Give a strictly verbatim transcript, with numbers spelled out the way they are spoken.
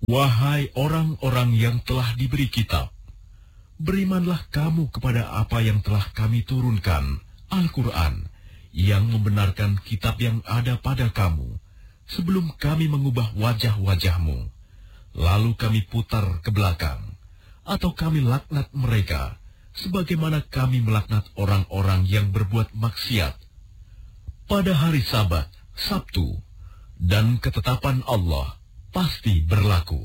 Wahai orang-orang yang telah diberi kitab, berimanlah kamu kepada apa yang telah kami turunkan, Al-Quran, yang membenarkan kitab yang ada pada kamu, sebelum kami mengubah wajah-wajahmu, lalu kami putar ke belakang, atau kami laknat mereka, sebagaimana kami melaknat orang-orang yang berbuat maksiat. Pada hari Sabat, Sabtu, dan ketetapan Allah pasti berlaku.